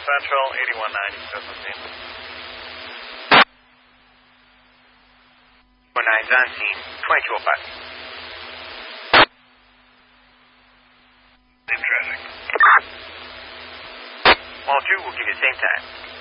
Central, 8190, 19's on scene, 2205. Same traffic. 102 will give you the same time.